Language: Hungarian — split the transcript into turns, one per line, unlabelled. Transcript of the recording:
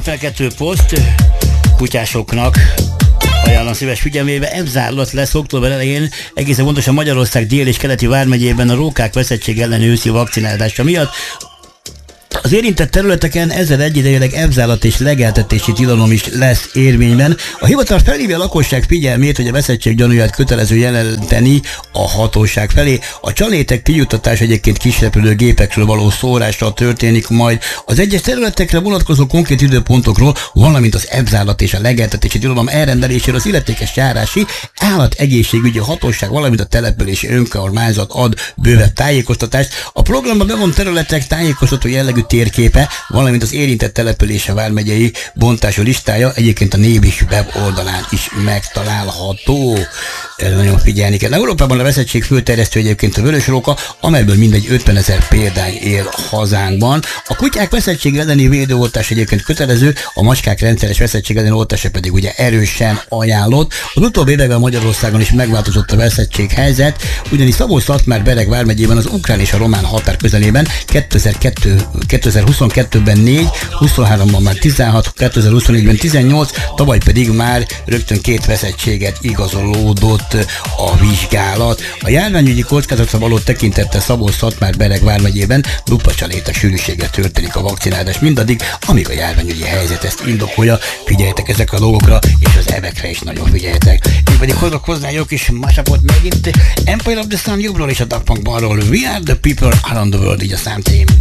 Felkeltő poszt kutyásoknak ajánlom szíves figyelmébe. Ebzárlat lesz október elején, egészen pontosan Magyarország dél- és keleti vármegyében a rókák veszettség elleni őszi vakcinálása miatt. Az érintett területeken ezzel egyidejűleg ebzárlat és legeltetési tilalom is lesz érvényben. A hivatal felhívja a lakosság figyelmét, hogy a veszettség gyanúját kötelező jelenteni a hatóság felé. A csalétek kijutatás egyébként kisrepülőgépekről való szórásra történik majd. Az egyes területekre vonatkozó konkrét időpontokról, valamint az ebzárlat és a legeltetési tilalom elrendelésére az illetékes járási állategészségügyi hatóság, valamint a települési önkormányzat ad bővebb tájékoztatást. A programban bevont területek tájékoztató jellegű térképe, valamint az érintett települése vármegyei bontású listája egyébként a Nébis weboldalán is megtalálható. Erre nagyon figyelni kell. Európában a veszettség főterjesztő egyébként a vörösróka, amelyből mindegy 50 000 példány él hazánkban. A kutyák veszettség elleni védőoltás egyébként kötelező, a macskák rendszeres veszettség elleni oltása pedig ugye erősen ajánlott. Az utóbbi években Magyarországon is megváltozott a veszettség helyzet, ugyanis Szabolcs-Szatmár-Bereg vármegyében az ukrán és a román határ közelében 2022-ben 4, 23-ban már 16, 2024-ben 18, tavaly pedig már rögtön 2 veszettséget igazolódott a vizsgálat. A járványügyi kockázatra való tekintettel Szabolcs-Szatmár-Bereg vármegyében dupla csaléta sűrűséggel történik a vakcinálás mindaddig, amíg a járványügyi helyzet ezt indokolja. Figyeljetek ezekre a dolgokra, és az evekre is nagyon figyeljetek. Én pedig hozok hozzá jó kis masapot megint. Empire of the Sun jobbról és a Daft Punk balról. We are the people around the world, így a számcím.